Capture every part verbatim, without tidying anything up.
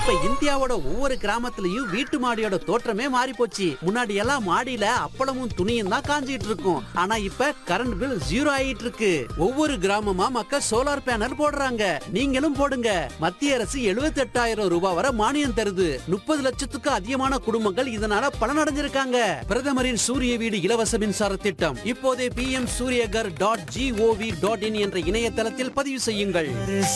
இப்ப இந்தியாவோட ஒவ்வொரு கிராமத்துலயும் வீட்டு மாடியோட தோற்றமே மாறி போச்சு. முன்னாடி எல்லாம் மாடியில அப்பளமும் துணியும் தான் காஞ்சிட்டு இருக்கும். ஆனா இப்ப கரண்ட் பில் ஜீரோ ஆயிட்டு இருக்கு. ஒவ்வொரு கிராமமா மக்கள் சோலார் பேனல் போடுறாங்க. நீங்களும் போடுங்க. மத்திய அரசு எழுபத்தி எட்டாயிரம் ரூபாய் வரை மானியம் தருது. முப்பது லட்சத்துக்கு அதிகமான குடும்பங்கள் இதனால பலனடைஞ்சிருக்காங்க. பிரதமரின் சூரிய வீடு இலவச மின்சார திட்டம் இப்போதே B M Surya Ghar dot gov dot in என்ற இணையதளத்தில் பதிவு செய்யுங்கள்.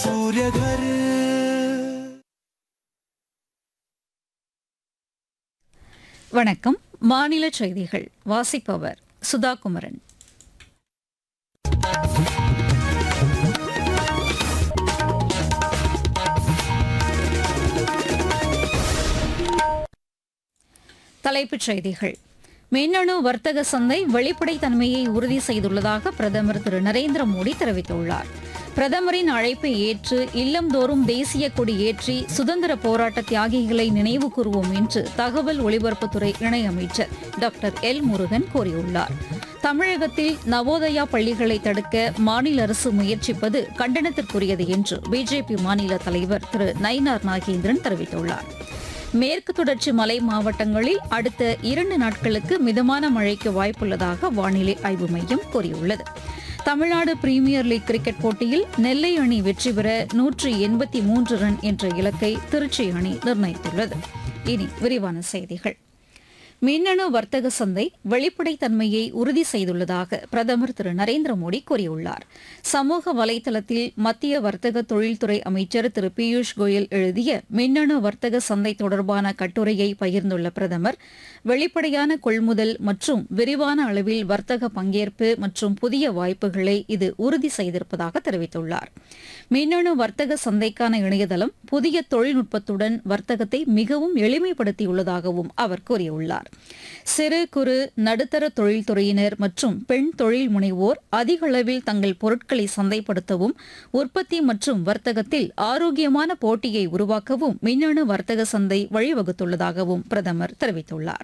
வணக்கம். மாநில செய்திகள் வாசிப்பவர் சுதா குமரன். தலைப்புச் செய்திகள். மின்னணு வர்த்தக சந்தை வெளிப்படைத்தன்மையை உறுதி செய்துள்ளதாக பிரதமர் திரு நரேந்திர மோடி தெரிவித்துள்ளார். பிரதமரின் அழைப்பை ஏற்று இல்லந்தோறும் தேசிய கொடி ஏற்றி சுதந்திர போராட்ட தியாகிகளை நினைவு கூறுவோம் என்று தகவல் ஒலிபரப்புத்துறை இணையமைச்சர் டாக்டர் எல் முருகன் கூறியுள்ளார். தமிழகத்தில் நவோதயா பள்ளிகளை தடுக்க மாநில அரசு முயற்சிப்பது கண்டனத்திற்குரியது என்று பிஜேபி மாநில தலைவர் திரு நயினார் நாகேந்திரன் தெரிவித்துள்ளார். மேற்கு தொடர்ச்சி மலை மாவட்டங்களில் அடுத்த இரண்டு நாட்களுக்கு மிதமான மழைக்கு வாய்ப்புள்ளதாக வானிலை ஆய்வு மையம் கூறியுள்ளது. தமிழ்நாடு பிரீமியர் லீக் கிரிக்கெட் போட்டியில் நெல்லை அணி வெற்றி பெற நூற்றி எண்பத்தி மூன்று ரன் என்ற இலக்கை திருச்சி அணி நிர்ணயித்துள்ளது. இனி விரிவான செய்திகள். மின்னணு வர்த்தக சந்தை வெளிப்படைத்தன்மையை உறுதி செய்துள்ளதாக பிரதமர் திரு நரேந்திர மோடி கூறியுள்ளார். சமூக வலைதளத்தில் மத்திய வர்த்தக தொழில்துறை அமைச்சர் திரு பியூஷ் கோயல் எழுதிய மின்னணு வர்த்தக சந்தை தொடர்பான கட்டுரையை பகிர்ந்துள்ள பிரதமர், வெளிப்படையான கொள்முதல் மற்றும் விரிவான அளவில் வர்த்தக பங்கேற்பு மற்றும் புதிய வாய்ப்புகளை இது உறுதி செய்திருப்பதாக தெரிவித்துள்ளார். மின்னணு வர்த்தக சந்தைக்கான இணையதளம் புதிய தொழில்நுட்பத்துடன் வர்த்தகத்தை மிகவும் எளிமைப்படுத்தியுள்ளதாகவும் அவர் கூறியுள்ளார். சிறு குறு நடுத்தர தொழில்துறையினர் மற்றும் பெண் தொழில் முனைவோர் அதிக அளவில் தங்கள் பொருட்களை சந்தைப்படுத்தவும் உற்பத்தி மற்றும் வர்த்தகத்தில் ஆரோக்கியமான போட்டியை உருவாக்கவும் மின்னணு வர்த்தக சந்தை வழிவகுத்துள்ளதாகவும் பிரதமர் தெரிவித்துள்ளார்.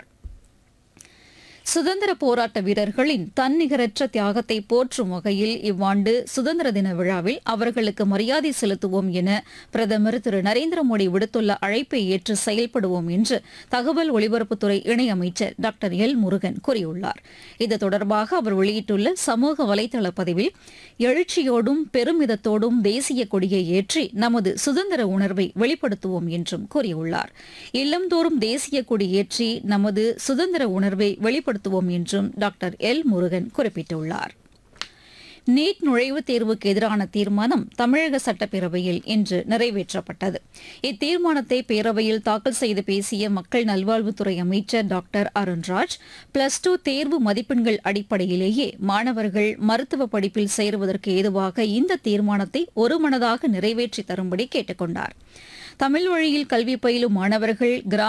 சுதந்திர போராட்ட வீரர்களின் தன்னிகரற்ற தியாகத்தை போற்றும் வகையில் இவ்வாண்டு சுதந்திர தின விழாவில் அவர்களுக்கு மரியாதை செலுத்துவோம் என பிரதமர் திரு நரேந்திர மோடி விடுத்துள்ள அழைப்பை ஏற்று செயல்படுவோம் என்று தகவல் ஒலிபரப்புத்துறை இணையமைச்சர் டாக்டர் எல் முருகன் கூறியுள்ளார். இது தொடர்பாக அவர் வெளியிட்டுள்ள சமூக வலைதள பதிவில், எழுச்சியோடும் பெருமிதத்தோடும் தேசிய கொடியை ஏற்றி நமது சுதந்திர உணர்வை வெளிப்படுத்துவோம் என்றும் கூறியுள்ளார். இல்லந்தோறும் தேசிய கொடி ஏற்றி நமது சுதந்திர உணர்வை வெளிப்படுத்த என்றும் டாக்டர் எல் முருகன் குறிப்பிட்டுள்ளார். நீட் நுழைவுத் தேர்வுக்கு எதிரான தீர்மானம் தமிழக சட்டப்பேரவையில் இன்று நிறைவேற்றப்பட்டது. இத்தீர்மானத்தை பேரவையில் தாக்கல் செய்து பேசிய மக்கள் நல்வாழ்வுத்துறை அமைச்சர் டாக்டர் அருண்ராஜ், பிளஸ் டூ தேர்வு மதிப்பெண்கள் அடிப்படையிலேயே மாணவர்கள் மருத்துவ படிப்பில் சேருவதற்கு ஏதுவாக இந்த தீர்மானத்தை ஒருமனதாக நிறைவேற்றி தரும்படி கேட்டுக் கொண்டார். தமிழ் வழியில் கல்வி பயிலும் மாணவர்கள் கிராம